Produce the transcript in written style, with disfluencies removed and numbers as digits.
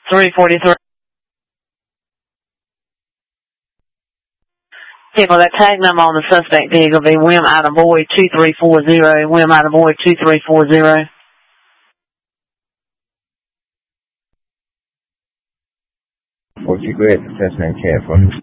343. People, that tag number on the suspect vehicle will be Wim Item Boy 2340, Wim Item Boy 2340. Won't you go ahead and test and care for me?